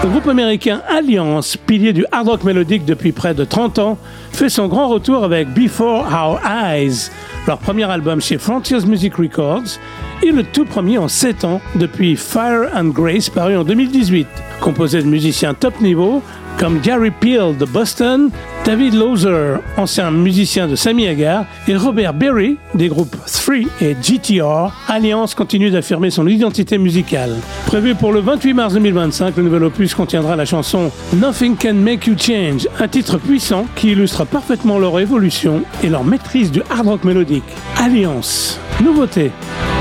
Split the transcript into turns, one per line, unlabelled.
Le groupe américain Alliance, pilier du hard rock mélodique depuis près de 30 ans, fait son grand retour avec Before Our Eyes, leur premier album chez Frontiers Music Records, et le tout premier en 7 ans depuis Fire and Grace paru en 2018, composé de musiciens top niveau comme Gary Peel de Boston, David Lozer, ancien musicien de Sammy Hagar, et Robert Berry des groupes 3 et GTR. Alliance continue d'affirmer son identité musicale. Prévu pour le 28 mars 2025, le nouvel opus contiendra la chanson Nothing Can Make You Change, un titre puissant qui illustre parfaitement leur évolution et leur maîtrise du hard rock mélodique. Alliance, nouveauté.